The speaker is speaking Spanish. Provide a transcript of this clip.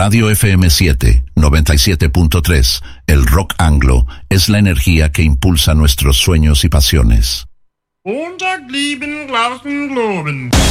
Radio FM 7, 97.3, el rock anglo, es la energía que impulsa nuestros sueños y pasiones. Unterglieben, Glauben, Globen.